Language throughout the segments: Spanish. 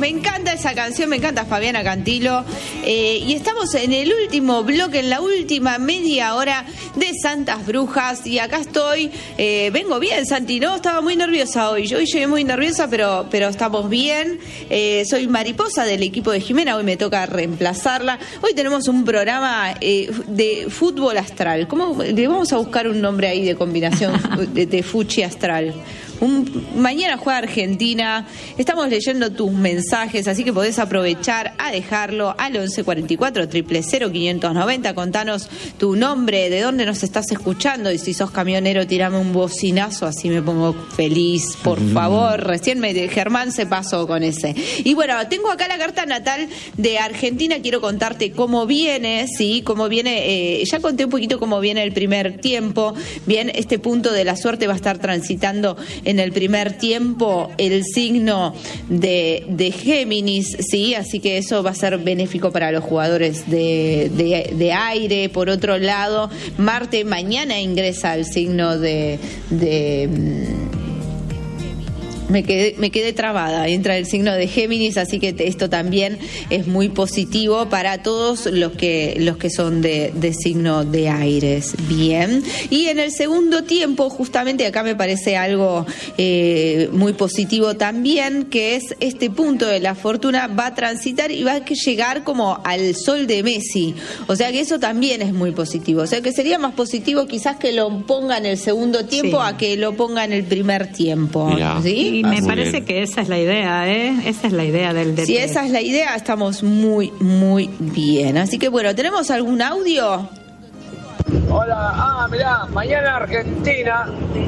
Me encanta esa canción, me encanta Fabiana Cantilo. Y estamos en el último bloque, en la última media hora de Santas Brujas. Y acá estoy. Vengo bien, Santi, ¿no? Estaba muy nerviosa hoy. Hoy llegué muy nerviosa, pero estamos bien. Soy Mariposa del equipo de Jimena. Hoy me toca reemplazarla. Hoy tenemos un programa de fútbol astral. ¿Cómo le vamos a buscar un nombre ahí de combinación de fuchi astral? Mañana juega Argentina. Estamos leyendo tus mensajes, así que podés aprovechar a dejarlo al 1144 000 590. Contanos tu nombre, de dónde nos estás escuchando, y si sos camionero, tirame un bocinazo, así me pongo feliz, por favor. Recién Germán se pasó con ese. Y bueno, tengo acá la carta natal de Argentina. Quiero contarte cómo viene, sí, cómo viene. Ya conté un poquito cómo viene el primer tiempo. Bien, este punto de la suerte va a estar transitando en el primer tiempo el signo de Géminis, sí, así que eso va a ser benéfico para los jugadores de aire. Por otro lado, Marte mañana ingresa al signo me quedé trabada, entra el signo de Géminis, así que esto también es muy positivo para todos los que son de signo de Aires. Bien, y en el segundo tiempo, justamente acá me parece algo muy positivo también, que es este punto de la fortuna va a transitar y va a llegar como al sol de Messi, o sea que eso también es muy positivo, o sea que sería más positivo quizás que lo ponga en el segundo tiempo, sí, a que lo ponga en el primer tiempo. Mirá. ¿Sí? Y me parece bien que esa es la idea, Esa es la idea del DT. Si esa es la idea, estamos muy, muy bien. Así que bueno, ¿tenemos algún audio? Hola, mirá, mañana Argentina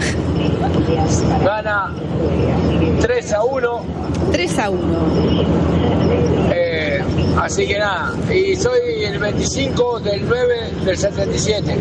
gana 3-1. 3-1. Así que nada, y soy el 25 del 9 del 77.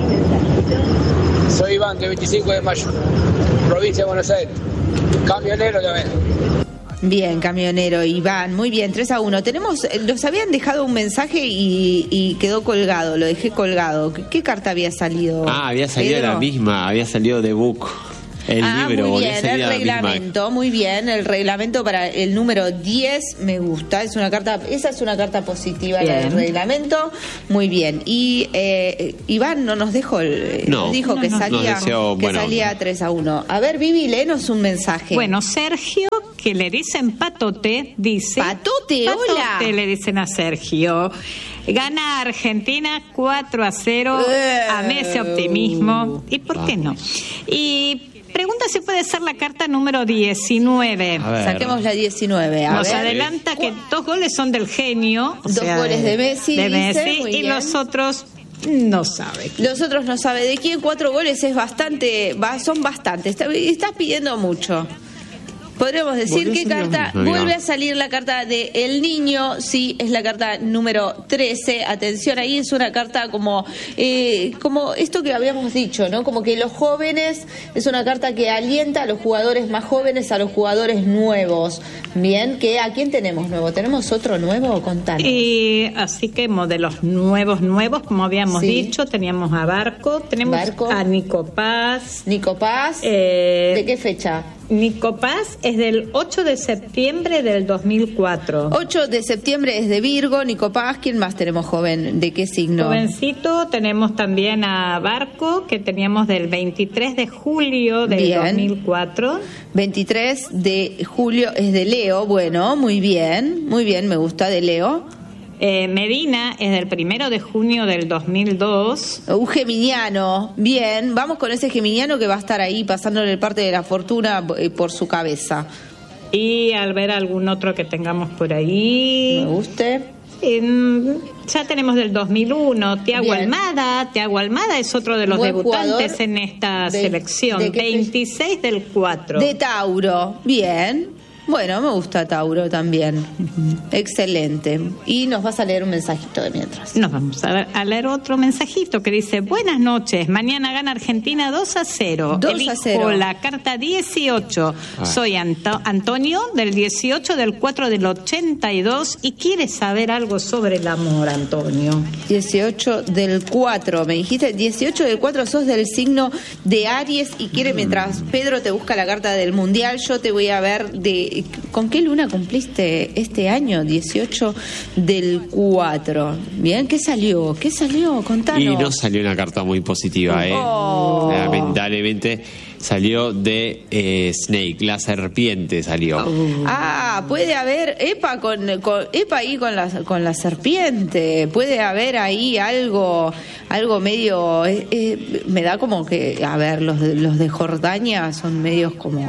Soy Iván, del 25 de mayo, provincia de Buenos Aires. Camionero también. Bien, camionero, Iván, muy bien, 3-1. Nos habían dejado un mensaje y quedó colgado, lo dejé colgado. ¿Qué carta había salido? Había salido Pedro? La misma, había salido The Book. El libro, muy bien, el reglamento, muy bien, el reglamento para el número 10, me gusta, esa es una carta positiva, la del reglamento, muy bien. Y Iván no nos dejó, nos dijo que salía 3-1. A ver, Vivi, léenos un mensaje. Bueno, Sergio, que le dicen Patote, dice... Patote, hola. Patote le dicen a Sergio. Gana Argentina 4-0, amé ese optimismo. ¿Y por qué no? Y... pregunta si puede ser la carta número 19. Saquemos la 19. Nos adelanta que 2 goles son del genio. 2 goles de Messi. Y bien. Los otros no sabe. Los otros no sabe de quién. 4 goles es bastante, son bastantes. Estás pidiendo mucho. Podríamos decir qué carta. Vuelve a salir la carta de El Niño. Sí, es la carta número 13. Atención, ahí es una carta como esto que habíamos dicho, ¿no? Como que los jóvenes, es una carta que alienta a los jugadores más jóvenes, a los jugadores nuevos. Bien, ¿a quién tenemos nuevo? ¿Tenemos otro nuevo? Contanos. Y así que modelos nuevos, como habíamos dicho, teníamos a Barco, tenemos a Nico Paz. Nico Paz, ¿de qué fecha? Nico Paz es del 8 de septiembre del 2004. 8 de septiembre es de Virgo. Nico Paz, ¿quién más tenemos joven? ¿De qué signo? Jovencito, tenemos también a Barco, que teníamos del 23 de julio del 2004. 23 de julio es de Leo. Bueno, muy bien, me gusta, de Leo. Medina es del 1 de junio del 2002. Un geminiano, bien, vamos con ese geminiano que va a estar ahí pasándole parte de la fortuna por su cabeza. Y al ver algún otro que tengamos por ahí, me guste. Ya tenemos del 2001 Thiago Almada es otro de los debutantes en esta selección. 26 del 4. De Tauro, bien. Bueno, me gusta Tauro también. Excelente. Y nos vas a leer un mensajito de mientras. Nos vamos a leer otro mensajito que dice: buenas noches, mañana gana Argentina 2-0. 2-0. La carta 18. Soy Antonio, del 18 del 4 del 82, y quiere saber algo sobre el amor, Antonio. 18 del 4, me dijiste. 18 del 4, sos del signo de Aries y quiere, mientras Pedro te busca la carta del Mundial, yo te voy a ver de ¿con qué luna cumpliste este año? 18 del 4. Bien, ¿qué salió? Contanos. Y no salió una carta muy positiva, lamentablemente. Salió de Snake, la serpiente salió. Puede haber epa ahí con la serpiente. Puede haber ahí algo medio. Me da como que, a ver, los de Jordania son medios como.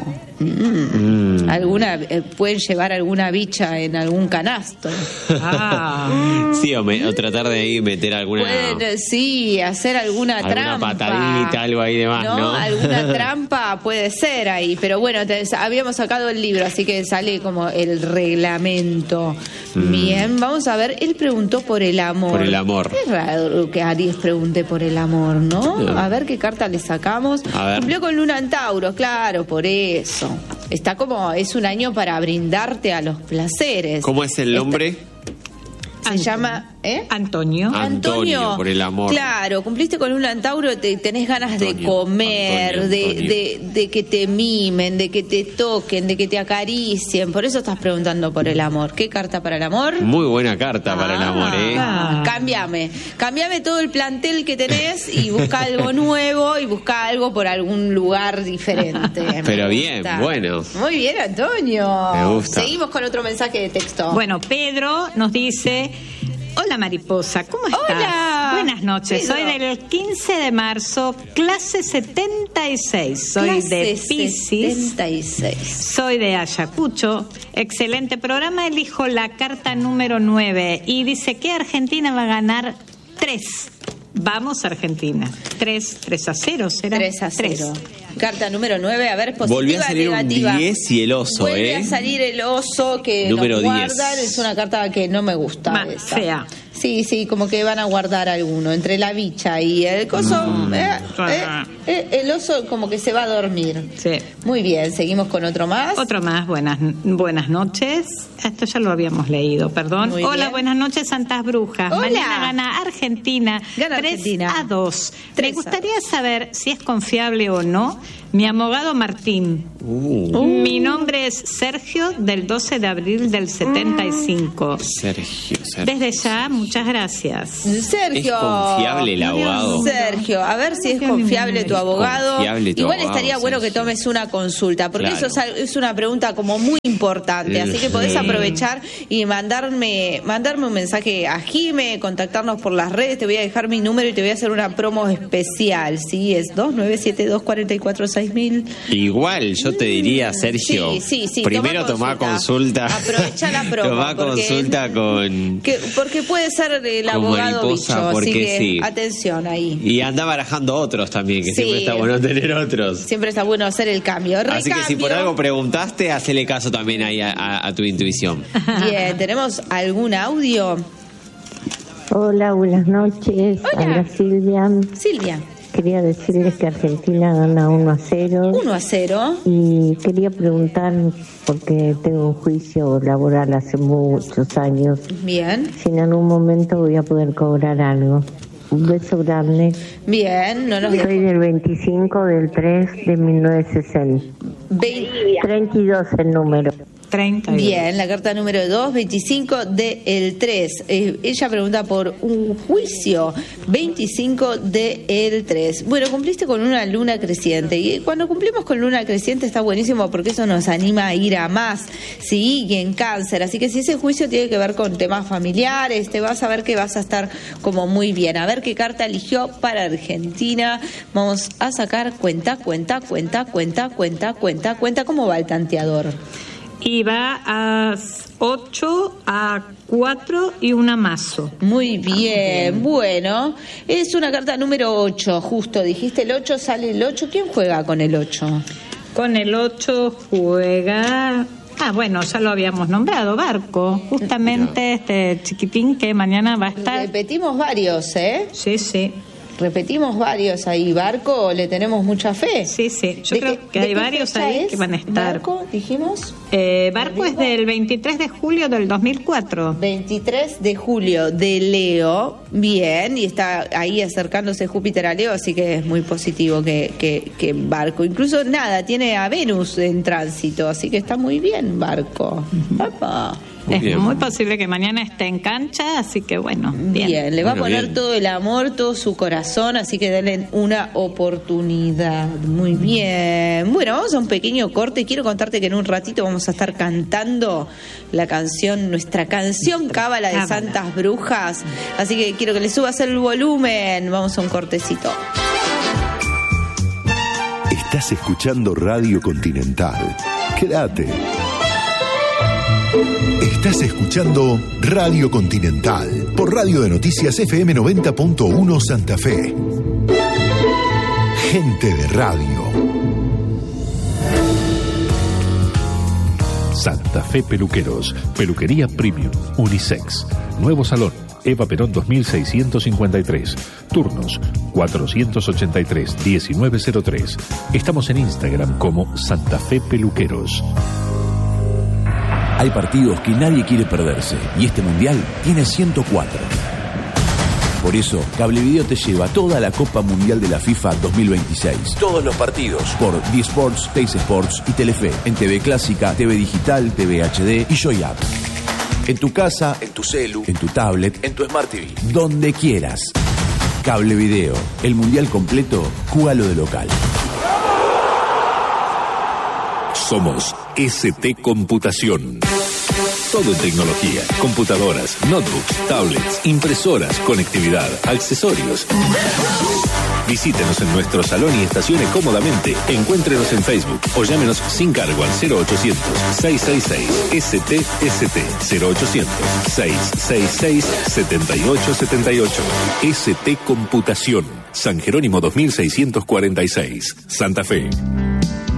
Pueden llevar alguna bicha en algún canasto. Sí, o tratar de ahí meter alguna. Pueden, sí, hacer alguna trampa. Patadita, algo ahí de más, ¿no? Alguna trampa puede ser ahí, pero bueno, habíamos sacado el libro, así que sale como el reglamento. Bien, vamos a ver, él preguntó por el amor. Por el amor. Es raro que Aries pregunte por el amor, ¿no? A ver qué carta le sacamos. Cumplió con Luna en Tauro, claro, por eso. Está como, es un año para brindarte a los placeres. ¿Cómo es el nombre? Se llama Antonio, por el amor. Claro, cumpliste con Luna en Tauro, tenés ganas de comer, de que te mimen, de que te toquen, de que te acaricien. Por eso estás preguntando por el amor. ¿Qué carta para el amor? Muy buena carta para el amor, Cambiame todo el plantel que tenés y busca algo nuevo y busca algo por algún lugar diferente. Pero bien, bueno. Muy bien, Antonio. Me gusta. Seguimos con otro mensaje de texto. Bueno, Pedro nos dice: hola mariposa, ¿cómo estás? Hola. Buenas noches, Pedro. soy del 15 de marzo, clase 76, soy Clase de Piscis, 76. soy de Ayacucho, excelente programa, elijo la carta número 9 y dice que Argentina va a ganar 3. Vamos Argentina, 3-0, ¿será? 3-0. Carta número 9, a ver, positiva, volvió a salir negativa. Un 10 y el oso, Vuelve a salir el oso que número nos guardan, 10. Es una carta que no me gusta. Esa. Fea. Sí, como que van a guardar alguno, entre la bicha y el coso, el oso como que se va a dormir. Sí. Muy bien, seguimos con otro más. Otro más, buenas noches. Esto ya lo habíamos leído, perdón. Muy Hola, bien. buenas noches, Santas Brujas. Hola. Mañana gana Argentina. Gana Argentina. 3-2. 3-2. Me gustaría saber si es confiable o no mi abogado Martín. Mi nombre es Sergio, del 12 de abril del 75. Sergio. Desde ya, muchas gracias. Sergio. ¿Es confiable el abogado? Sergio, a ver si es confiable tu abogado. Confiable tu Igual abogado, estaría bueno que Sergio. tomes una consulta, porque Claro. eso es una pregunta como muy importante, así que podés aprovechar y mandarme un mensaje a Jime, contactarnos por las redes, te voy a dejar mi número y te voy a hacer una promo especial, ¿sí? Es 2972446000. Igual, yo te diría, Sergio, Sí, primero toma tomá consulta. Aprovecha la promo. Tomá consulta con... porque puede ser el con abogado mariposa, bicho, así porque que sí. Atención ahí. Y anda barajando otros también, que siempre está bueno tener otros. Siempre está bueno hacer el cambio. Así que si por algo preguntaste, hacele caso también ahí a tu intuición. Bien, ¿tenemos algún audio? Hola, buenas noches. Hola. Habla Silvia. Silvia. Quería decirles que Argentina gana 1-0. 1-0. Y quería preguntar, porque tengo un juicio laboral hace muchos años, Bien. si en algún momento voy a poder cobrar algo. Un beso grande. Bien, no nos Soy del 25 del 3 de 1960. 32 el número. 30. Bien, la carta número 2, 25 del 3. Ella pregunta por un juicio, 25 del 3. Bueno, cumpliste con una luna creciente. Y cuando cumplimos con luna creciente está buenísimo porque eso nos anima a ir a más. Sí, y en Cáncer. Así que si ese juicio tiene que ver con temas familiares, te vas a ver que vas a estar como muy bien. A ver qué carta eligió para Argentina. Vamos a sacar cuenta. ¿Cómo va el tanteador? Y va a 8, a 4 y una mazo. Muy bien, bueno, es una carta número 8, justo, dijiste el 8, sale el 8, ¿quién juega con el 8? Con el 8 juega... bueno, ya lo habíamos nombrado, Barco, justamente este chiquitín que mañana va a estar... Repetimos varios, ¿eh? Sí. repetimos varios ahí. Barco, le tenemos mucha fe. Sí, yo creo que hay varios ahí que van a estar. ¿Barco, dijimos? Barco es del 23 de julio del 2004. 23 de julio de Leo, bien, y está ahí acercándose Júpiter a Leo, así que es muy positivo que Barco. Incluso tiene a Venus en tránsito, así que está muy bien Barco. Papá. Es muy posible que mañana esté en cancha, así que bueno, bien. Le va a poner todo el amor, todo su corazón, así que denle una oportunidad. Muy bien. Bueno, vamos a un pequeño corte. Quiero contarte que en un ratito vamos a estar cantando nuestra canción Cábala de Santas Brujas, así que quiero que le subas el volumen. Vamos a un cortecito. Estás escuchando Radio Continental. Quédate. Estás escuchando Radio Continental por Radio de Noticias FM 90.1 Santa Fe. Gente de radio. Santa Fe Peluqueros, peluquería premium, unisex, nuevo salón, Eva Perón 2653, turnos 483-1903. Estamos en Instagram como Santa Fe Peluqueros. Hay partidos que nadie quiere perderse y este mundial tiene 104. Por eso, Cablevideo te lleva toda la Copa Mundial de la FIFA 2026. Todos los partidos por D-Sports, Teis Sports y Telefe. En TV Clásica, TV Digital, TV HD y Joy App. En tu casa, en tu celu, en tu tablet, en tu Smart TV. Donde quieras. Cablevideo. El mundial completo, júgalo de local. Somos ST Computación. Todo en tecnología, computadoras, notebooks, tablets, impresoras, conectividad, accesorios. Visítenos en nuestro salón y estacione cómodamente. Encuéntrenos en Facebook o llámenos sin cargo al 0800-666-STST 0800-666-7878. ST Computación, San Jerónimo 2646, Santa Fe.